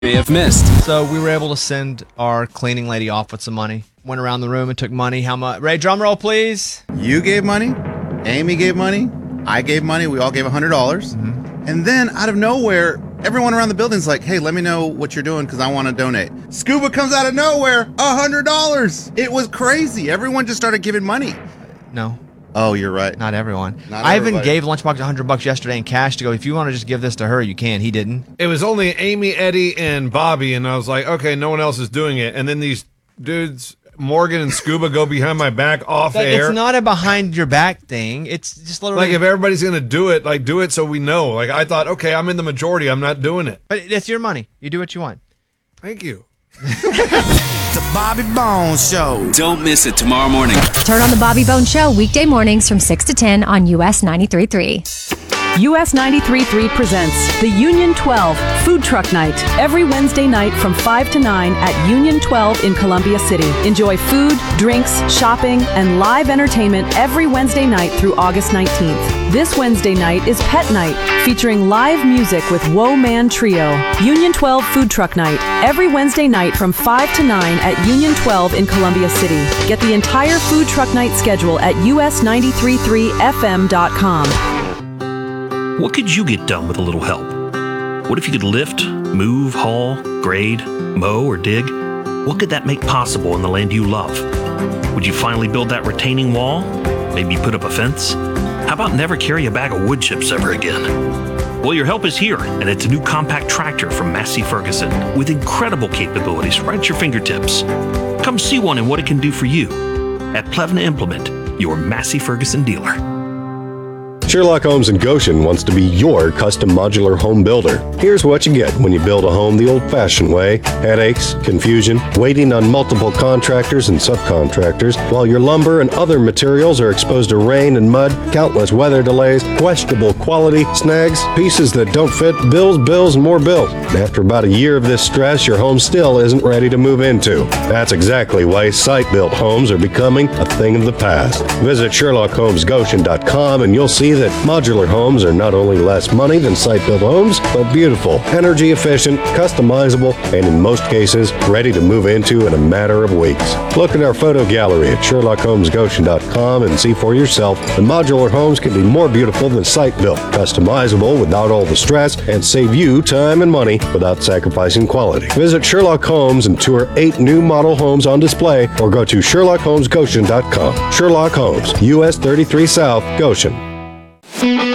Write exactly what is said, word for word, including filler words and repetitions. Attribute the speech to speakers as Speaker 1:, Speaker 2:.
Speaker 1: may have missed.
Speaker 2: So we were able to send our cleaning lady off with some money. Went around the room and took money. How much? Ray, drum roll, please.
Speaker 3: You gave money. Amy gave money. I gave money. We all gave one hundred dollars. Mm-hmm. And then out of nowhere, everyone around the building's like, hey, let me know what you're doing because I want to donate. Scuba comes out of nowhere, one hundred dollars. It was crazy. Everyone just started giving money.
Speaker 2: No.
Speaker 3: Oh, you're right.
Speaker 2: Not everyone.
Speaker 3: Not
Speaker 2: I
Speaker 3: everybody.
Speaker 2: even gave Lunchbox one hundred bucks yesterday in cash to go, if you want to just give this to her, you can. He didn't.
Speaker 4: It was only Amy, Eddie, and Bobby, and I was like, okay, no one else is doing it. And then these dudes, Morgan and Scuba, go behind my back off
Speaker 2: That-
Speaker 4: air.
Speaker 2: It's not a behind your back thing. It's just literally.
Speaker 4: Like, if everybody's going to do it, like, do it so we know. Like, I thought, okay, I'm in the majority. I'm not doing it.
Speaker 2: But it's your money. You do what you want.
Speaker 4: Thank you.
Speaker 5: The Bobby Bones Show.
Speaker 1: Don't miss it tomorrow morning.
Speaker 6: Turn on the Bobby Bones Show weekday mornings from six to ten on U S ninety-three point three.
Speaker 7: U S ninety-three point three presents the Union twelve Food Truck Night every Wednesday night from five to nine at Union twelve in Columbia City. Enjoy food, drinks, shopping, and live entertainment every Wednesday night through August nineteenth. This Wednesday night is Pet Night, featuring live music with Woe Man Trio. Union twelve Food Truck Night every Wednesday night from five to nine at Union twelve in Columbia City. Get the entire Food Truck Night schedule at U S ninety-three point three F M dot com.
Speaker 8: What could you get done with a little help? What if you could lift, move, haul, grade, mow, or dig? What could that make possible in the land you love? Would you finally build that retaining wall? Maybe put up a fence? How about never carry a bag of wood chips ever again? Well, your help is here, and it's a new compact tractor from Massey Ferguson with incredible capabilities right at your fingertips. Come see one and what it can do for you at Plevna Implement, your Massey Ferguson dealer.
Speaker 9: Sherlock Homes in Goshen wants to be your custom modular home builder. Here's what you get when you build a home the old-fashioned way. Headaches, confusion, waiting on multiple contractors and subcontractors, while your lumber and other materials are exposed to rain and mud, countless weather delays, questionable quality, snags, pieces that don't fit, bills, bills, and more bills. After about a year of this stress, your home still isn't ready to move into. That's exactly why site-built homes are becoming a thing of the past. Visit Sherlock Homes Goshen dot com and you'll see that modular homes are not only less money than site-built homes, but beautiful, energy efficient, customizable, and in most cases, ready to move into in a matter of weeks. Look at our photo gallery at Sherlock Homes Goshen dot com and see for yourself that modular homes can be more beautiful than site-built, customizable without all the stress, and save you time and money without sacrificing quality. Visit Sherlock Homes and tour eight new model homes on display, or go to Sherlock Homes Goshen dot com. Sherlock Homes, U S thirty-three South, Goshen.